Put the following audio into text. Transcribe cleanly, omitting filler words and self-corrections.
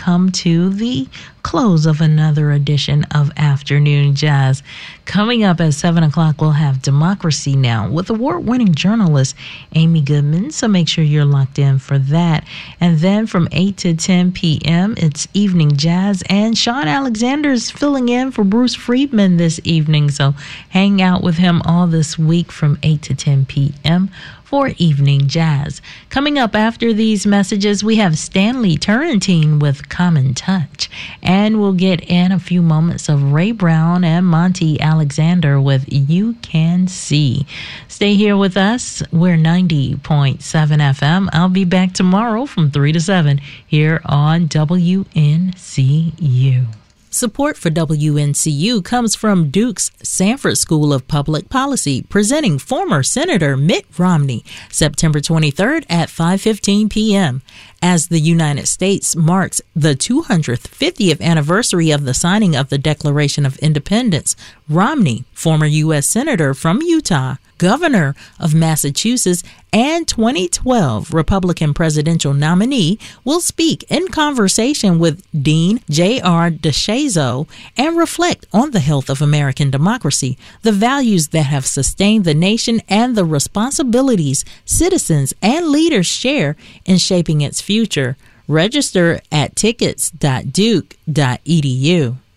come to the close of another edition of Afternoon Jazz. Coming up at 7 o'clock, we'll have Democracy Now! With award-winning journalist Amy Goodman, so make sure you're locked in for that. And then from 8 to 10 p.m., it's Evening Jazz, and Sean Alexander's filling in for Bruce Friedman this evening, so hang out with him all this week from 8 to 10 p.m. for Evening Jazz. Coming up after these messages, we have Stanley Turrentine with Common Touch, and we'll get in a few moments of Ray Brown and Monty Alexander with You Can See. Stay here with us. We're 90.7 FM. I'll be back tomorrow from 3 to 7 here on WNCU. Support for WNCU comes from Duke's Sanford School of Public Policy, presenting former Senator Mitt Romney, September 23rd at 5:15 p.m. As the United States marks the 250th anniversary of the signing of the Declaration of Independence, Romney, former U.S. Senator from Utah, Governor of Massachusetts, and 2012 Republican presidential nominee, will speak in conversation with Dean J.R. DeShazo and reflect on the health of American democracy, the values that have sustained the nation, and the responsibilities citizens and leaders share in shaping its future. Register at tickets.duke.edu.